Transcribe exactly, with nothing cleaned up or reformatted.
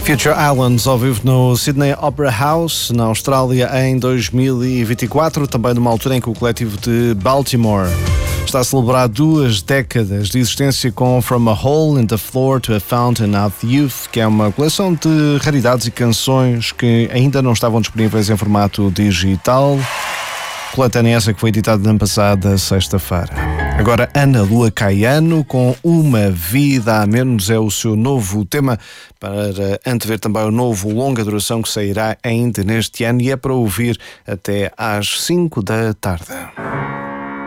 Future Islands ao vivo no Sydney Opera House, na Austrália, em dois mil e vinte e quatro, também numa altura em que o coletivo de Baltimore está a celebrar duas décadas de existência com From a Hole in the Floor to a Fountain of Youth, que é uma coleção de raridades e canções que ainda não estavam disponíveis em formato digital. Coletânea essa que foi editada na passada sexta-feira. Agora, Ana Lua Caiano, com Uma Vida a Menos, é o seu novo tema para antever também o novo longa duração que sairá ainda neste ano e é para ouvir até às cinco da tarde.